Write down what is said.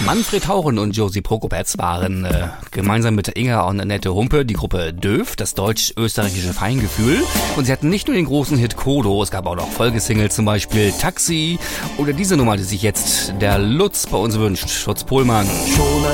Manfred Hauren und Josie Prokopetz waren gemeinsam mit Inga und Annette Humpe die Gruppe Döf, das deutsch-österreichische Feingefühl. Und sie hatten nicht nur den großen Hit Kodo, es gab auch noch Folgesingles, zum Beispiel Taxi oder diese Nummer, die sich jetzt der Lutz bei uns wünscht, Schutz Pohlmann. Schon